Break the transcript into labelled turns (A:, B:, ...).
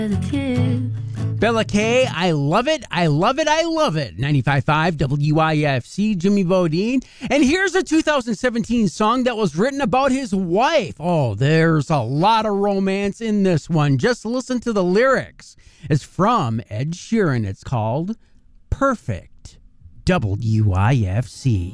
A: Bella K, I love it, I love it, I love it. 95.5 WIFC, Jimmy Bodine. And here's a 2017 song that was written about his wife. Oh, there's a lot of romance in this one. Just listen to the lyrics. It's from Ed Sheeran. It's called Perfect. WIFC.